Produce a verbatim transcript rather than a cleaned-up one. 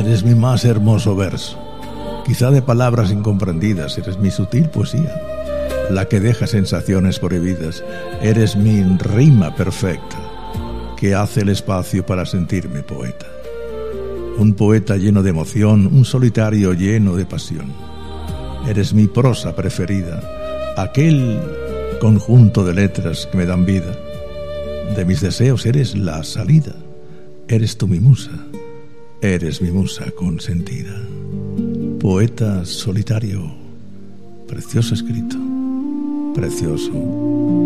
Eres mi más hermoso verso, quizá de palabras incomprendidas. Eres mi sutil poesía, la que deja sensaciones prohibidas. Eres mi rima perfecta, que hace el espacio para sentirme poeta. Un poeta lleno de emoción, un solitario lleno de pasión. Eres mi prosa preferida, aquel conjunto de letras que me dan vida. De mis deseos eres la salida. Eres tú mi musa, eres mi musa consentida. Poeta solitario, precioso escrito, precioso